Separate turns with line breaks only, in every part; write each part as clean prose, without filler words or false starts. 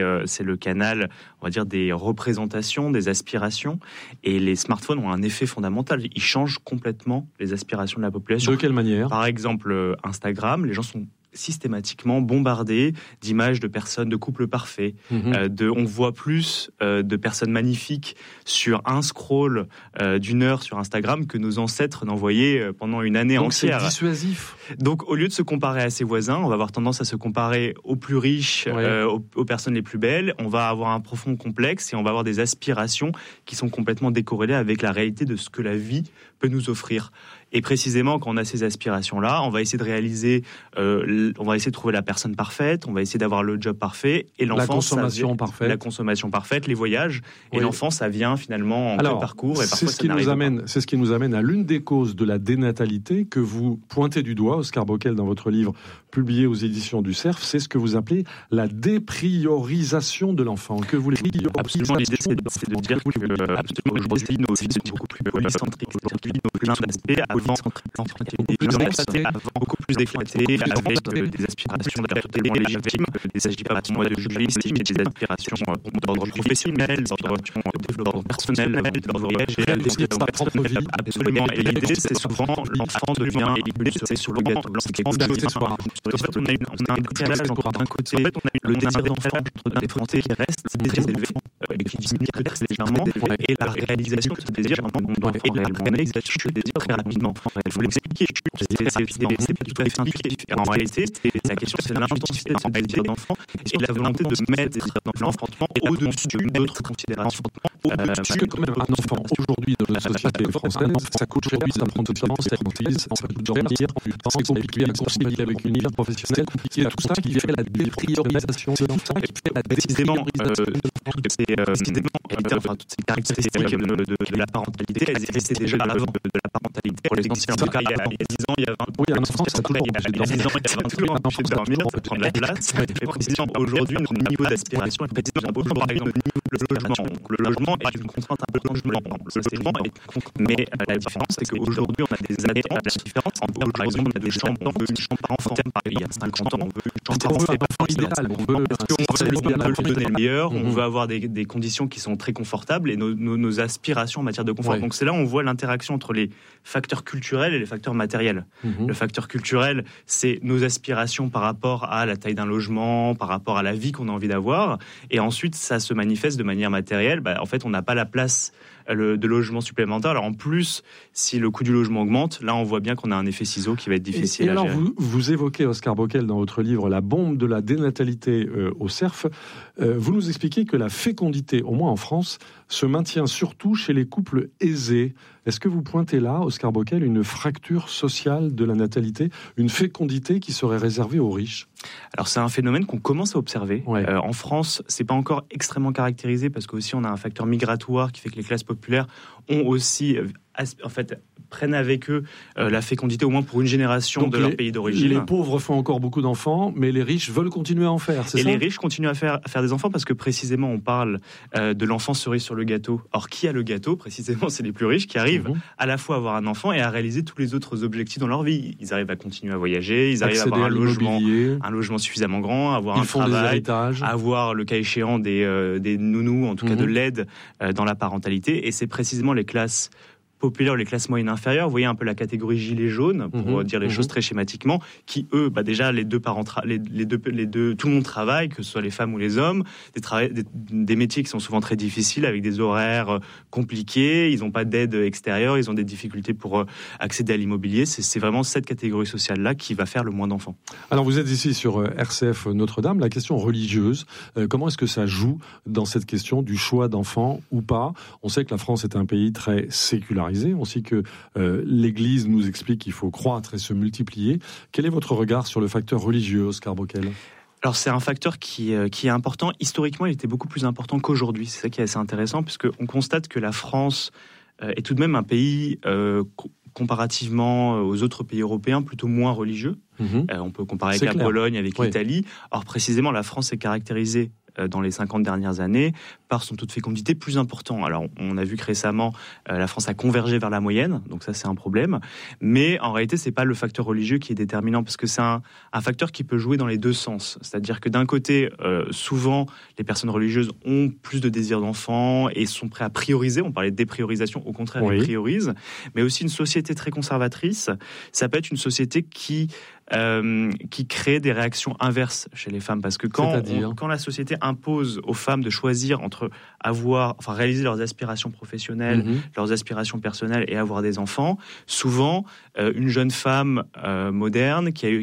c'est le canal, on va dire, des représentations, des aspirations. Et les smartphones ont un effet fondamental. Ils changent complètement les aspirations de la population.
De quelle manière ?
Par exemple, Instagram, les gens sont systématiquement bombardés d'images de personnes, de couples parfaits. On voit plus de personnes magnifiques sur un scroll d'une heure sur Instagram que nos ancêtres n'envoyaient pendant une année entière.
Donc c'est dissuasif.
Donc au lieu de se comparer à ses voisins, on va avoir tendance à se comparer aux plus riches, aux personnes les plus belles. On va avoir un profond complexe et on va avoir des aspirations qui sont complètement décorrélées avec la réalité de ce que la vie peut nous offrir. Et précisément, quand on a ces aspirations-là, on va essayer de réaliser, on va essayer de trouver la personne parfaite, on va essayer d'avoir le job parfait, et l'enfant, la consommation parfaite, les voyages, et l'enfant, ça vient finalement en queue parcours, et parfois
c'est ce qui nous amène à l'une des causes de la dénatalité que vous pointez du doigt, Oscar Bockel, dans votre livre publié aux éditions du Cerf, c'est ce que vous appelez la dépriorisation de l'enfant. Que voulez-vous ?
Absolument, l'idée, c'est de dire que aujourd'hui, nos vies sont beaucoup plus polycentriques, aujourd'hui, nos plein d'aspects, avant, beaucoup plus d'éclatés, avec des aspirations d'appartenir légitimes, des aspirations de journalistique, et des aspirations d'ordre professionnel, d'ordre personnel, d'ordre réel, absolument. Et l'idée, c'est souvent l'enfant devient éligible, c'est souvent l'enfant devient. En fait, on a un décalage entre d'un côté le désir d'enfant d'effronter qui reste très élevé, qui diminue légèrement, et la réalisation de ce désir, et la réalisation de ce désir très rapidement. Il faut l'expliquer, c'est pas du tout expliqué. En réalité, la question, c'est l'intensité de ce désir d'enfant et la volonté de mettre l'enfant au-dessus d'autres considérations.
Parce que quand même un enfant aujourd'hui dans la société française, ça coûte cher, ça prend du temps, ça coûte cher, c'est compliqué à concilier avec une vie professionnelle, compliqué, tout ça qui fait la dépriorisation de l'enfant, qui fait la dépriorisation
toutes ces caractéristiques de la parentalité, elles existaient déjà avant de la parentalité. Pour les anciens, en tout cas, il y a 10 ans, il y a 20 ans,
oui, un enfant, ça toujours,
il y a 10 ans, il y a 20 ans, un enfant peut prendre la place. Mais précisément, aujourd'hui, notre niveau d'aspiration est précisément aujourd'hui, par exemple, le niveau de logement. Le logement est une contrainte un peu logement. Mais la différence, c'est qu'aujourd'hui, on a des attentes différentes. Par exemple, on a des chambres, on veut une chambre par enfant. Il y a 50 ans, on veut une chambre par enfant idéal. On veut donner le meilleur, on veut avoir des conditions qui sont très confortables et nos aspirations en matière de confort. Donc c'est là où on voit l'interaction entre les facteurs culturels et les facteurs matériels. Le facteur culturel, c'est nos aspirations par rapport à la taille d'un logement, par rapport à la vie qu'on a envie d'avoir. Et ensuite, ça se manifeste de manière matérielle. En fait, on n'a pas la place de logement supplémentaire. Alors en plus, si le coût du logement augmente, là on voit bien qu'on a un effet ciseau qui va être difficile à gérer.
Alors vous évoquez, Oscar Bockel, dans votre livre La bombe de la dénatalité au Cerf. Vous nous expliquez que la fécondité, au moins en France, se maintient surtout chez les couples aisés. Est-ce que vous pointez là, Oscar Bockel, une fracture sociale de la natalité, une fécondité qui serait réservée aux riches ?
Alors c'est un phénomène qu'on commence à observer. En France, c'est pas encore extrêmement caractérisé parce qu'aussi on a un facteur migratoire qui fait que les classes populaires ont aussi, en fait, prennent avec eux la fécondité, au moins pour une génération. Donc de leur pays d'origine.
Les pauvres font encore beaucoup d'enfants, mais les riches veulent continuer à en faire, c'est ça ?
Et les riches continuent à faire des enfants parce que précisément on parle de l'enfant cerise sur le gâteau. Or, qui a le gâteau ? Précisément, c'est les plus riches qui arrivent à la fois à avoir un enfant et à réaliser tous les autres objectifs dans leur vie. Ils arrivent à continuer à voyager, ils arrivent à avoir un logement suffisamment grand, avoir un travail, avoir le cas échéant des nounous, en tout cas de l'aide dans la parentalité. Et c'est précisément les classes populaires, les classes moyennes inférieures, vous voyez un peu la catégorie gilets jaunes, pour dire les choses très schématiquement, qui eux, déjà les deux parents, tout le monde travaille, que ce soit les femmes ou les hommes, des métiers qui sont souvent très difficiles, avec des horaires compliqués, ils n'ont pas d'aide extérieure, ils ont des difficultés pour accéder à l'immobilier. C'est vraiment cette catégorie sociale-là qui va faire le moins d'enfants.
Alors vous êtes ici sur RCF Notre-Dame, la question religieuse, comment est-ce que ça joue dans cette question du choix d'enfants ou pas ? On sait que la France est un pays très sécularisé. On sait que l'Église nous explique qu'il faut croître et se multiplier. Quel est votre regard sur le facteur religieux, Oscar Bockel ?
Alors c'est un facteur qui est important. Historiquement, il était beaucoup plus important qu'aujourd'hui. C'est ça qui est assez intéressant, puisqu'on constate que la France est tout de même un pays comparativement aux autres pays européens plutôt moins religieux. On peut comparer avec la Pologne, avec l'Italie. Or précisément, la France est caractérisée dans les 50 dernières années par son taux de fécondité plus important. Alors, on a vu que récemment, la France a convergé vers la moyenne, donc ça, c'est un problème. Mais en réalité, c'est pas le facteur religieux qui est déterminant, parce que c'est un facteur qui peut jouer dans les deux sens. C'est-à-dire que d'un côté, souvent, les personnes religieuses ont plus de désir d'enfant et sont prêts à prioriser. On parlait de dépriorisation, au contraire, ils priorisent. Mais aussi une société très conservatrice, ça peut être une société qui crée des réactions inverses chez les femmes, parce que quand la société impose aux femmes de choisir entre réaliser leurs aspirations professionnelles, leurs aspirations personnelles et avoir des enfants, souvent une jeune femme moderne qui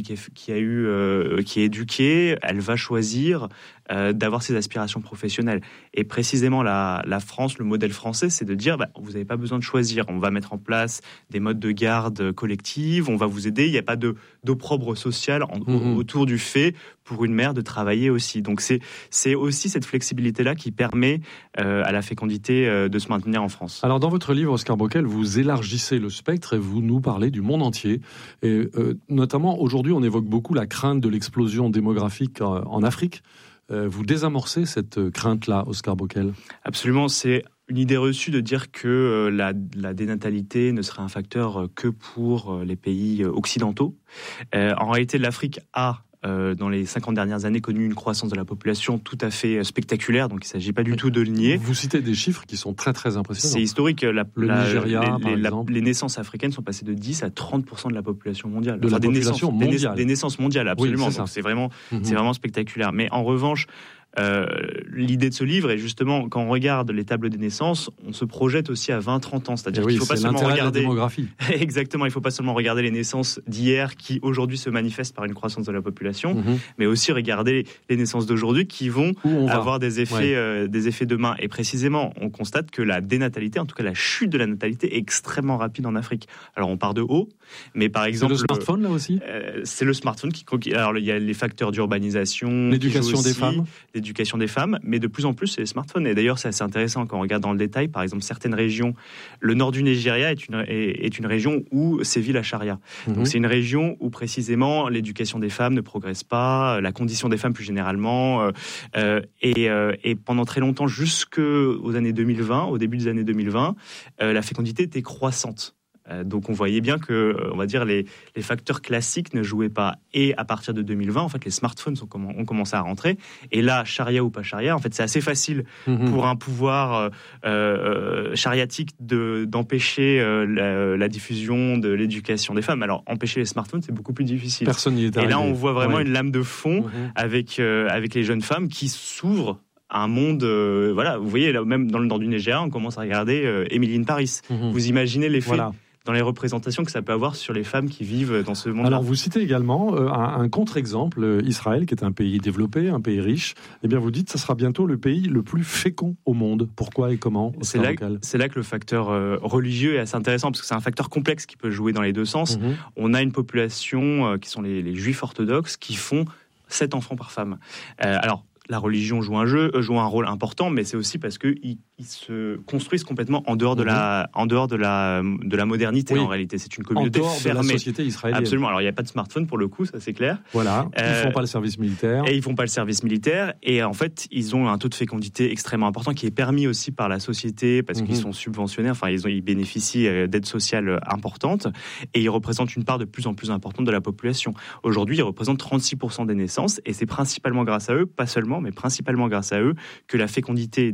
est éduquée, elle va choisir d'avoir ses aspirations professionnelles. Et précisément la France, le modèle français, c'est de dire vous n'avez pas besoin de choisir, on va mettre en place des modes de garde collective, on va vous aider, il n'y a pas d'opprobre social autour du fait pour une mère de travailler aussi. Donc c'est aussi cette flexibilité-là qui permet à la fécondité de se maintenir en France.
Alors dans votre livre, Oscar Bockel, vous élargissez le spectre et vous nous parlez du monde entier. Et notamment aujourd'hui, on évoque beaucoup la crainte de l'explosion démographique en Afrique. Vous désamorcez cette crainte-là, Oscar Bockel?
Absolument, c'est une idée reçue de dire que la dénatalité ne serait un facteur que pour les pays occidentaux. En réalité, l'Afrique a dans les 50 dernières années connu une croissance de la population tout à fait spectaculaire, donc il ne s'agit pas du tout de le nier.
Vous citez des chiffres qui sont très très impressionnants.
C'est historique.
Le Nigeria, par exemple.
Les naissances africaines sont passées de 10 à 30% de la population mondiale.
De la population mondiale.
Des naissances mondiales, absolument.
Oui,
donc c'est vraiment spectaculaire. Mais en revanche, l'idée de ce livre est justement, quand on regarde les tables des naissances, on se projette aussi à 20-30 ans. C'est-à-dire qu'il ne faut pas seulement regarder...
la démographie.
Exactement, il ne faut pas seulement regarder les naissances d'hier qui aujourd'hui se manifestent par une croissance de la population, mais aussi regarder les naissances d'aujourd'hui qui vont avoir des effets demain. Et précisément, on constate que la dénatalité, en tout cas la chute de la natalité, est extrêmement rapide en Afrique. Alors on part de haut, mais par exemple...
C'est le smartphone là aussi
c'est le smartphone qui... Alors il y a les facteurs d'urbanisation...
L'éducation des femmes.
L'éducation des femmes, mais de plus en plus c'est les smartphones. Et d'ailleurs c'est assez intéressant quand on regarde dans le détail, par exemple certaines régions, le nord du Nigeria est une région où sévit la charia. Donc c'est une région où précisément l'éducation des femmes ne progresse pas, la condition des femmes plus généralement, et pendant très longtemps, jusqu'aux années 2020, au début des années 2020, la fécondité était croissante. Donc on voyait bien que, on va dire, les facteurs classiques ne jouaient pas. Et à partir de 2020, en fait, les smartphones ont commencé à rentrer. Et là, charia ou pas charia, en fait, c'est assez facile pour un pouvoir chariatique d'empêcher la diffusion de l'éducation des femmes. Alors, empêcher les smartphones, c'est beaucoup plus difficile.
Personne n'y est arrivé.
Et là, on voit vraiment une lame de fond avec les jeunes femmes qui s'ouvrent à un monde, vous voyez, là, même dans le nord du Nigeria, on commence à regarder Emily in Paris. Vous imaginez l'effet dans les représentations que ça peut avoir sur les femmes qui vivent dans ce monde-là.
Alors, vous citez également un contre-exemple, Israël, qui est un pays développé, un pays riche. Eh bien, vous dites que ça sera bientôt le pays le plus fécond au monde. Pourquoi et comment?
C'est là que le facteur religieux est assez intéressant, parce que c'est un facteur complexe qui peut jouer dans les deux sens. On a une population qui sont les juifs orthodoxes qui font 7 enfants par femme. Alors, la religion joue un rôle important, mais c'est aussi parce qu'ils se construisent complètement en dehors de la modernité. En réalité, c'est une communauté fermée.
De la société israélienne.
Absolument. Alors il n'y a pas de smartphone pour le coup, ça c'est clair.
Voilà. Ils font pas le service militaire.
Et ils font pas le service militaire. Et en fait, ils ont un taux de fécondité extrêmement important qui est permis aussi par la société parce qu'ils sont subventionnés. Enfin, ils bénéficient d'aides sociales importantes et ils représentent une part de plus en plus importante de la population. Aujourd'hui, ils représentent 36% des naissances et c'est principalement grâce à eux, pas seulement, mais principalement grâce à eux, que la fécondité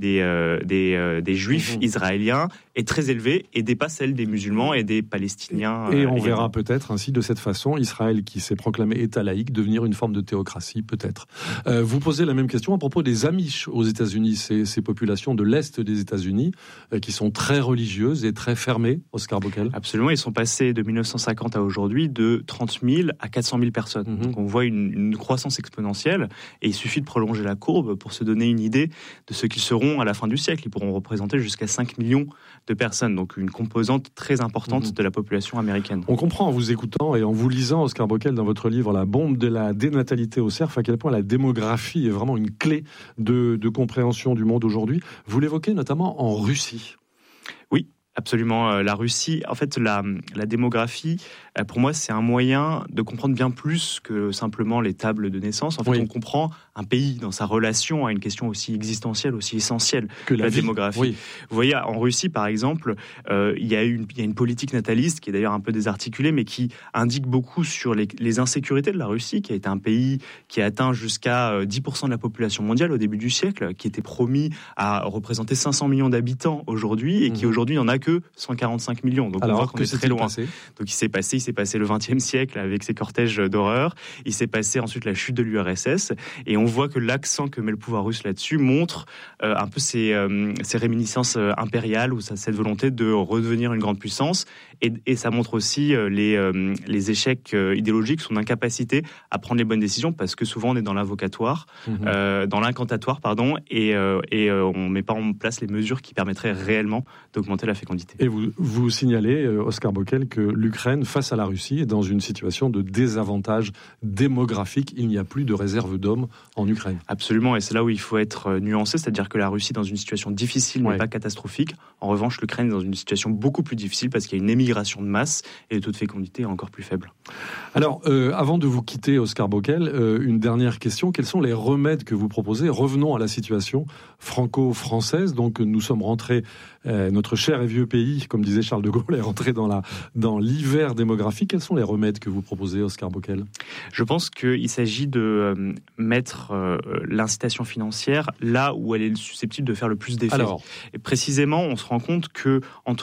des juifs israéliens est très élevée et dépasse celle des musulmans et des palestiniens.
Et on verra peut-être ainsi, de cette façon, Israël qui s'est proclamé État laïque devenir une forme de théocratie, peut-être. Vous posez la même question à propos des Amish aux États-Unis, ces populations de l'Est des États-Unis qui sont très religieuses et très fermées, Oscar Bockel.
Absolument, ils sont passés de 1950 à aujourd'hui de 30 000 à 400 000 personnes. Donc on voit une croissance exponentielle et il suffit de prolonger la courbe pour se donner une idée de ce qu'ils seront à la fin du siècle. Ils pourront représenter jusqu'à 5 millions de personnes, donc une composante très importante de la population américaine.
On comprend en vous écoutant et en vous lisant, Oscar Bockel, dans votre livre La bombe de la dénatalité au cerf, à quel point la démographie est vraiment une clé de compréhension du monde aujourd'hui. Vous l'évoquez notamment en Russie.
Oui. Absolument. La Russie, en fait, la démographie, pour moi, c'est un moyen de comprendre bien plus que simplement les tables de naissance. En fait, on comprend un pays dans sa relation à une question aussi existentielle, aussi essentielle que la démographie. Oui. Vous voyez, en Russie, par exemple, il y a une politique nataliste qui est d'ailleurs un peu désarticulée, mais qui indique beaucoup sur les insécurités de la Russie, qui a été un pays qui a atteint jusqu'à 10% de la population mondiale au début du siècle, qui était promis à représenter 500 millions d'habitants aujourd'hui, et qui aujourd'hui n'en a que 145 millions. Donc on voit qu'on est très loin. Donc il s'est passé le XXe siècle avec ses cortèges d'horreur. Il s'est passé ensuite la chute de l'URSS, et on voit que l'accent que met le pouvoir russe là-dessus montre un peu ces réminiscences impériales, ou cette volonté de redevenir une grande puissance, et ça montre aussi les échecs idéologiques, son incapacité à prendre les bonnes décisions, parce que souvent on est dans l'invocatoire, dans l'incantatoire, et on met pas en place les mesures qui permettraient réellement d'augmenter la fécondité.
Et vous signalez, Oscar Bockel, que l'Ukraine, face à la Russie, est dans une situation de désavantage démographique. Il n'y a plus de réserve d'hommes en Ukraine.
Absolument, et c'est là où il faut être nuancé, c'est-à-dire que la Russie est dans une situation difficile, mais pas catastrophique. En revanche, l'Ukraine est dans une situation beaucoup plus difficile, parce qu'il y a une émigration de masse, et le taux de fécondité est encore plus faible.
Alors, avant de vous quitter, Oscar Bockel, une dernière question. Quels sont les remèdes que vous proposez ? Revenons à la situation franco-française. Donc, nous sommes rentrés, notre cher et vieux pays, comme disait Charles de Gaulle, est rentré dans l'hiver démographique. Quels sont les remèdes que vous proposez, Oscar Bockel ?
Je pense qu'il s'agit de mettre l'incitation financière là où elle est susceptible de faire le plus d'effet. Et précisément, on se rend compte que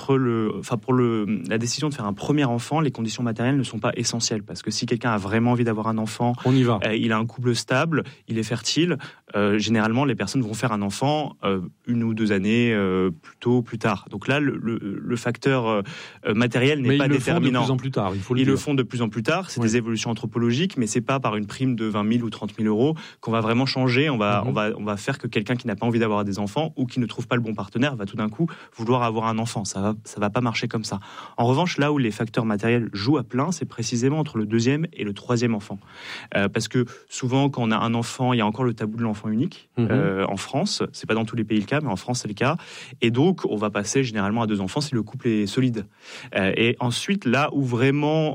pour la décision de faire un premier enfant, les conditions matérielles ne sont pas essentielles, parce que si quelqu'un a vraiment envie d'avoir un enfant,
on y va.
Il a un couple stable, il est fertile, généralement les personnes vont faire un enfant 1 ou 2 années plus tard. Donc là, le facteur matériel n'est pas déterminant.
Mais ils le font de plus en plus tard,
Ils le font de plus en plus tard, c'est des évolutions anthropologiques, mais c'est pas par une prime de 20 000 ou 30 000 euros qu'on va vraiment changer. On va faire que quelqu'un qui n'a pas envie d'avoir des enfants, ou qui ne trouve pas le bon partenaire, va tout d'un coup vouloir avoir un enfant. Ça va pas marcher comme ça. En revanche, là où les facteurs matériels jouent à plein, c'est précisément entre le 2e et le 3e enfant. Parce que souvent, quand on a un enfant, il y a encore le tabou de l'enfant unique en France. C'est pas dans tous les pays le cas, mais en France, c'est le cas. Et donc, on va passer généralement à 2 enfants si le couple est solide. Et ensuite, là où vraiment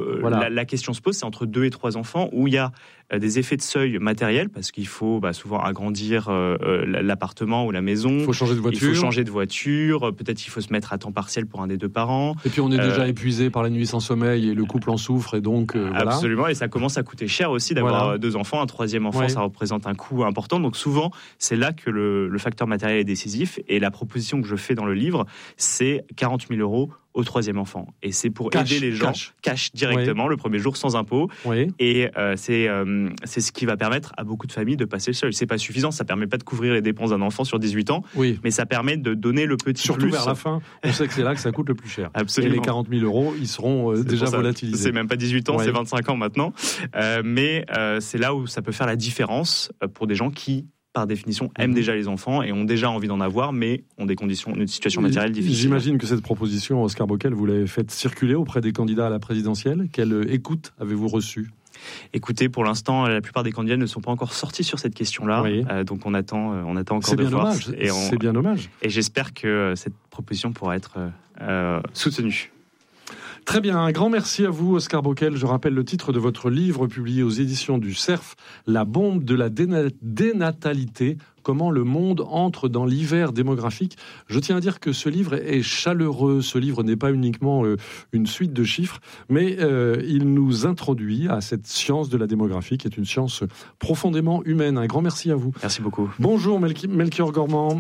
la question se pose, c'est entre 2 et 3 enfants, où il y a des effets de seuil matériels, parce qu'il faut souvent agrandir l'appartement ou la maison.
Il faut changer de voiture.
Peut-être il faut se mettre à temps partiel pour un des 2 parents.
Et puis on est déjà épuisé par la nuit sans sommeil, et le couple en souffre, et donc
Absolument, et ça commence à coûter cher aussi d'avoir 2 enfants. Un 3e enfant, ça représente un coût important. Donc souvent, c'est là que le facteur matériel est décisif. Et la proposition que je fais dans le livre, c'est 40 000 euros au 3e enfant. Et c'est pour aider les gens, cash directement, le premier jour, sans impôt. Et c'est ce qui va permettre à beaucoup de familles de passer le seuil. C'est pas suffisant, ça permet pas de couvrir les dépenses d'un enfant sur 18 ans, mais ça permet de donner le petit
Surtout
plus.
Vers la fin, on sait que c'est là que ça coûte le plus cher.
Absolument.
Et les 40 000 euros, ils seront déjà volatilisés.
C'est même pas 18 ans, c'est 25 ans maintenant. Mais c'est là où ça peut faire la différence pour des gens qui, par définition, aiment déjà les enfants et ont déjà envie d'en avoir, mais ont une situation matérielle difficile.
J'imagine que cette proposition, Oscar Bockel, vous l'avez faite circuler auprès des candidats à la présidentielle. Quelle écoute avez-vous reçue ?
Écoutez, pour l'instant, la plupart des candidats ne sont pas encore sortis sur cette question-là, donc on attend encore de voir.
C'est bien dommage.
Et j'espère que cette proposition pourra être soutenue.
Très bien, un grand merci à vous, Oscar Bockel. Je rappelle le titre de votre livre publié aux éditions du Cerf, La bombe de la dénatalité, comment le monde entre dans l'hiver démographique. Je tiens à dire que ce livre est chaleureux. Ce livre n'est pas uniquement une suite de chiffres, mais il nous introduit à cette science de la démographie, qui est une science profondément humaine. Un grand merci à vous.
Merci beaucoup.
Bonjour Melchior Gormand.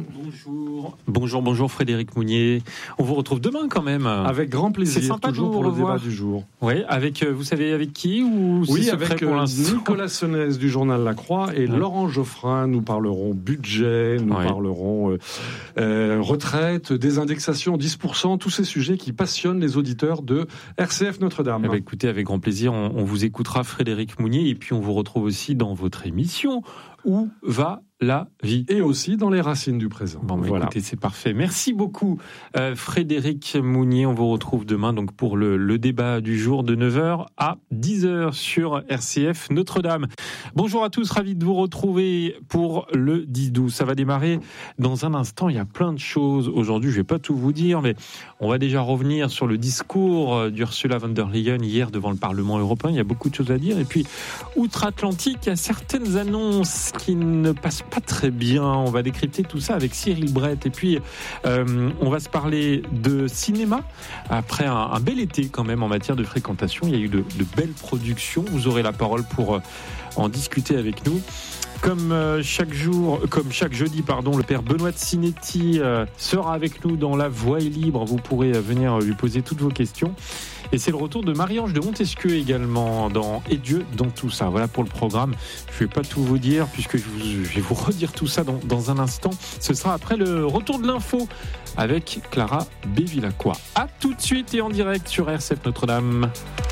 Bonjour Frédéric Mounier. On vous retrouve demain quand même.
Avec grand plaisir.
C'est sympa
toujours
de
pour le
revoir.
Débat du jour.
Oui, vous savez avec qui ou
oui, avec Nicolas Senez du journal La Croix et Laurent Geoffrin. Nous parlerons budget, nous parlerons retraite, désindexation, 10%, tous ces sujets qui passionnent les auditeurs de RCF Notre-Dame.
Écoutez, avec grand plaisir, on vous écoutera Frédéric Mounier, et puis on vous retrouve aussi dans votre émission Où va la vie?
Et aussi dans les racines du présent.
Bon, écoutez, c'est parfait. Merci beaucoup, Frédéric Mounier. On vous retrouve demain donc pour le débat du jour de 9h à 10h sur RCF Notre-Dame. Bonjour à tous, ravi de vous retrouver pour le 10-12. Ça va démarrer dans un instant. Il y a plein de choses aujourd'hui. Je vais pas tout vous dire, mais on va déjà revenir sur le discours d'Ursula von der Leyen hier devant le Parlement européen. Il y a beaucoup de choses à dire. Et puis, outre-Atlantique, il y a certaines annonces qui ne passent pas très bien. On va décrypter tout ça avec Cyril Brett. Et puis, on va se parler de cinéma. Après un bel été quand même en matière de fréquentation. Il y a eu de belles productions. Vous aurez la parole pour en discuter avec nous. Comme chaque jeudi, le père Benoît de Sinetti sera avec nous dans La Voix est libre. Vous pourrez venir lui poser toutes vos questions. Et c'est le retour de Marie-Ange de Montesquieu également dans Et Dieu dans tout ça. Voilà pour le programme. Je ne vais pas tout vous dire puisque je vais vous redire tout ça dans un instant. Ce sera après le retour de l'info avec Clara Bévilacqua. À tout de suite et en direct sur RCF Notre-Dame.